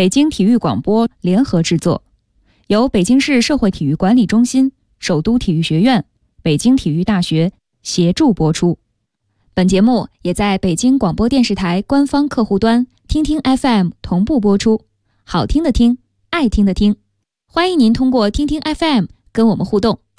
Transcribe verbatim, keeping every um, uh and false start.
北京体育广播联合制作，由北京市社会体育管理中心、首都体育学院、北京体育大学协助播出。本节目也在北京广播电视台官方客户端听听 F M 同步播出。好听的听，爱听的听，欢迎您通过听听 F M 跟我们互动。